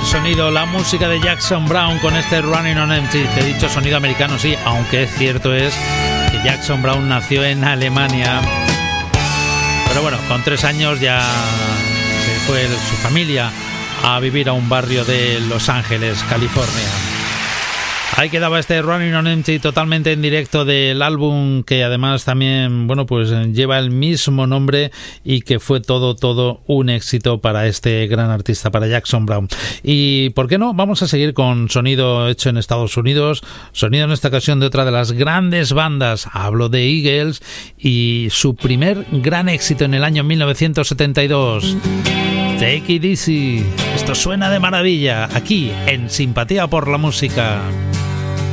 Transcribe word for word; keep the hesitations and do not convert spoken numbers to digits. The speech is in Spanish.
sonido, la música de Jackson Browne con este Running on Empty. Te he dicho sonido americano, sí, aunque es cierto es que Jackson Browne nació en Alemania. Pero bueno, con tres años ya se fue su familia a vivir a un barrio de Los Ángeles, California. Ahí quedaba este Running on Empty totalmente en directo del álbum que además también, bueno, pues lleva el mismo nombre y que fue todo, todo un éxito para este gran artista, para Jackson Browne. Y, ¿por qué no? Vamos a seguir con sonido hecho en Estados Unidos, sonido en esta ocasión de otra de las grandes bandas. Hablo de Eagles y su primer gran éxito en el año mil novecientos setenta y dos. Take it easy. Esto suena de maravilla aquí en Simpatía por la Música.